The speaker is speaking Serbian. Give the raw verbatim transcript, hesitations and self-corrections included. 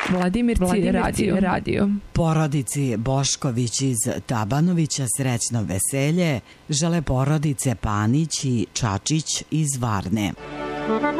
Vladimir radio, radio. Porodici Bošković iz Tabanovića srećno veselje žele porodice Panić i Čačić iz Varne.